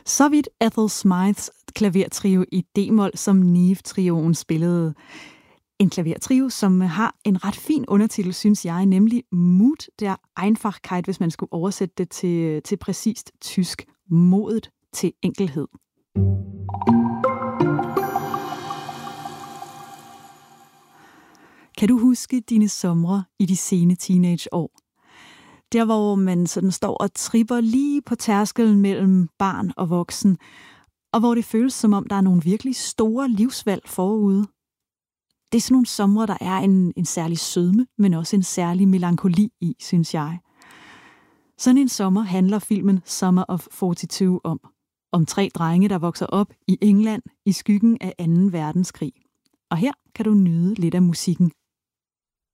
Så vidt Ethel Smythes klavertrio i D-mol, som Neve-trioen spillede. En klavertrio, som har en ret fin undertitel, synes jeg, nemlig Mut der Einfachkeit, hvis man skulle oversætte det til præcist tysk. Modet til enkelhed. Kan du huske dine somre i de sene teenageår? Der, hvor man sådan står og tripper lige på tærskelen mellem barn og voksen, og hvor det føles som om, der er nogle virkelig store livsvalg forude. Det er sådan nogle somre, der er en særlig sødme, men også en særlig melankoli i, synes jeg. Sådan en sommer handler filmen Summer of 42 om. Om 3 drenge, der vokser op i England i skyggen af 2. verdenskrig. Og her kan du nyde lidt af musikken